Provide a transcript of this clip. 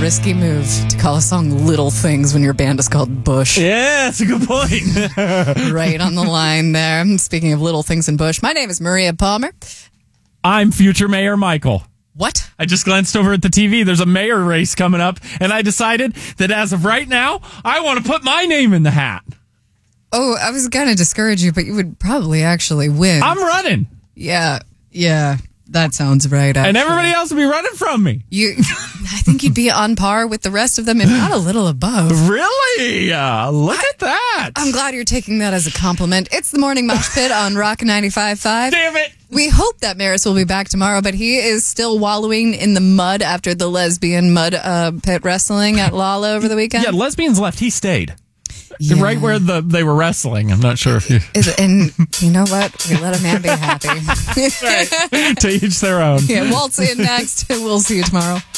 risky move to call a song Little Things when your band is called Bush. Yeah, that's a good point. Right on the line there. Speaking of Little Things in Bush, my name is Maria Palmer. I'm future Mayor Michael. What? I just glanced over at the TV. There's a mayor race coming up, and I decided that as of right now, I want to put my name in the hat. Oh, I was going to discourage you, but you would probably actually win. I'm running. Yeah, that sounds right, actually. And everybody else will be running from me. I think you'd be on par with the rest of them, if not a little above. Really? Look at that. I'm glad you're taking that as a compliment. It's the Morning Mosh Pit on Rock 95.5. Damn it. We hope that Maris will be back tomorrow, but he is still wallowing in the mud after the lesbian mud pit wrestling at Lala over the weekend. Yeah, lesbians left. He stayed. Yeah. Right where they were wrestling. I'm not sure if you... And you know what? We let a man be happy. Right. To each their own. Yeah, waltz in next. We'll see you tomorrow.